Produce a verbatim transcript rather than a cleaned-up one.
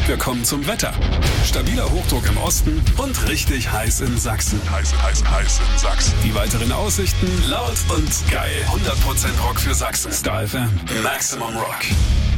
Wir kommen zum Wetter. Stabiler Hochdruck im Osten und richtig heiß in Sachsen. Heiß, heiß, heiß in Sachsen. Die weiteren Aussichten laut und geil. hundert Prozent Rock für Sachsen. Star F M. Maximum Rock.